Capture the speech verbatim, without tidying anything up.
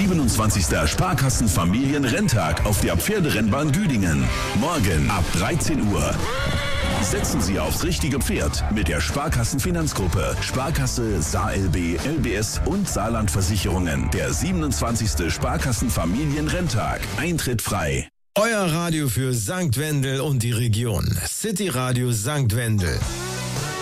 siebenundzwanzigster Sparkassenfamilienrenntag auf der Pferderennbahn Düdingen. Morgen ab dreizehn Uhr. Setzen Sie aufs richtige Pferd mit der Sparkassenfinanzgruppe, Sparkasse, SaLB, L B S und Saarlandversicherungen. Der siebenundzwanzigste Sparkassenfamilienrenntag. Eintritt frei. Euer Radio für Sankt Wendel und die Region. City Radio Sankt Wendel.